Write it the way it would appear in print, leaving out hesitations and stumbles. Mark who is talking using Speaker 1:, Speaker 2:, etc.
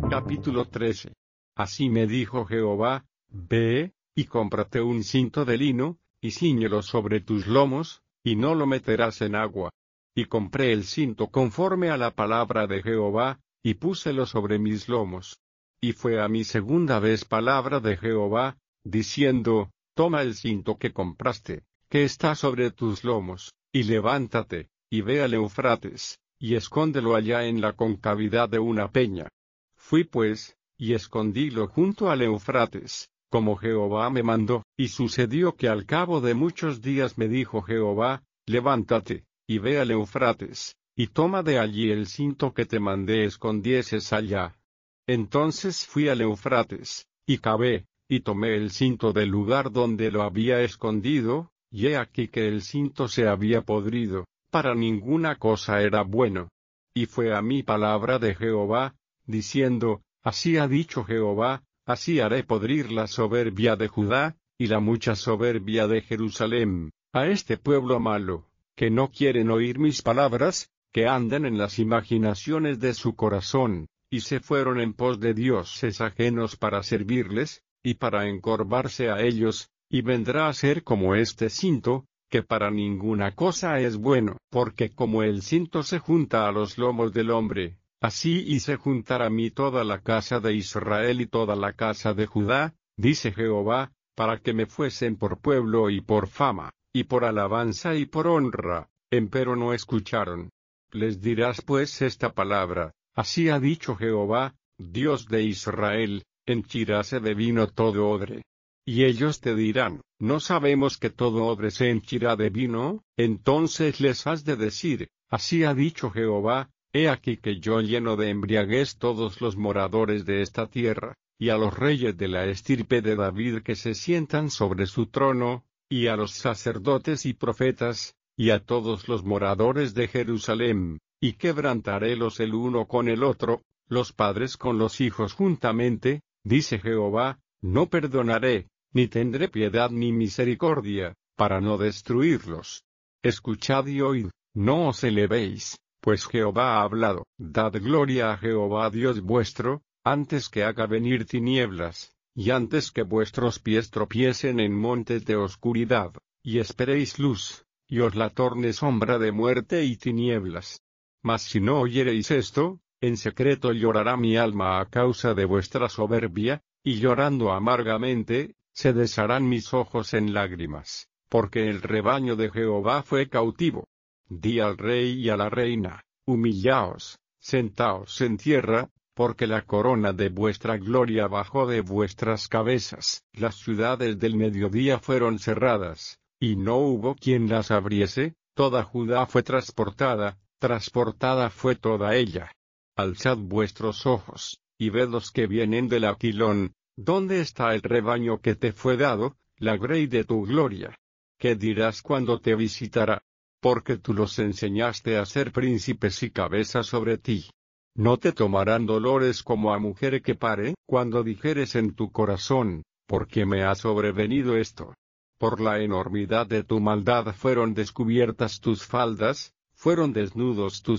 Speaker 1: Capítulo 13. Así me dijo Jehová: Ve, y cómprate un cinto de lino, y cíñelo sobre tus lomos, y no lo meterás en agua. Y compré el cinto conforme a la palabra de Jehová, y púselo sobre mis lomos. Y fue a mi segunda vez palabra de Jehová, diciendo: Toma el cinto que compraste, que está sobre tus lomos, y levántate, y ve al Eufrates, y escóndelo allá en la concavidad de una peña. Fui pues, y escondílo junto al Eufrates, como Jehová me mandó. Y sucedió que al cabo de muchos días me dijo Jehová: Levántate, y ve al Eufrates, y toma de allí el cinto que te mandé escondieses allá. Entonces fui al Eufrates, y cavé, y tomé el cinto del lugar donde lo había escondido, y he aquí que el cinto se había podrido, para ninguna cosa era bueno. Y fue a mí palabra de Jehová, diciendo: Así ha dicho Jehová, así haré podrir la soberbia de Judá, y la mucha soberbia de Jerusalén, a este pueblo malo, que no quieren oír mis palabras, que andan en las imaginaciones de su corazón, y se fueron en pos de dioses ajenos para servirles, y para encorvarse a ellos, y vendrá a ser como este cinto, que para ninguna cosa es bueno, porque como el cinto se junta a los lomos del hombre, así hice juntar a mí toda la casa de Israel y toda la casa de Judá, dice Jehová, para que me fuesen por pueblo y por fama, y por alabanza y por honra, empero no escucharon. Les dirás pues esta palabra: Así ha dicho Jehová, Dios de Israel: henchiráse de vino todo odre. Y ellos te dirán: ¿No sabemos que todo odre se henchirá de vino? Entonces les has de decir: Así ha dicho Jehová: He aquí que yo lleno de embriaguez todos los moradores de esta tierra, y a los reyes de la estirpe de David que se sientan sobre su trono, y a los sacerdotes y profetas, y a todos los moradores de Jerusalén, y quebrantarélos el uno con el otro, los padres con los hijos juntamente, dice Jehová: no perdonaré, ni tendré piedad ni misericordia, para no destruirlos. Escuchad y oíd, no os elevéis, pues Jehová ha hablado. Dad gloria a Jehová Dios vuestro, antes que haga venir tinieblas, y antes que vuestros pies tropiecen en montes de oscuridad, y esperéis luz, y os la torne sombra de muerte y tinieblas. Mas si no oyereis esto, en secreto llorará mi alma a causa de vuestra soberbia, y llorando amargamente, se desharán mis ojos en lágrimas, porque el rebaño de Jehová fue cautivo. Di al rey y a la reina: humillaos, sentaos en tierra, porque la corona de vuestra gloria bajó de vuestras cabezas. Las ciudades del mediodía fueron cerradas, y no hubo quien las abriese, toda Judá fue transportada fue toda ella. Alzad vuestros ojos, y ved los que vienen del Aquilón: ¿dónde está el rebaño que te fue dado, la grey de tu gloria? ¿Qué dirás cuando te visitará? Porque tú los enseñaste a ser príncipes y cabeza sobre ti. ¿No te tomarán dolores como a mujer que pare? Cuando dijeres en tu corazón: ¿por qué me ha sobrevenido esto? Por la enormidad de tu maldad fueron descubiertas tus faldas, fueron desnudos tus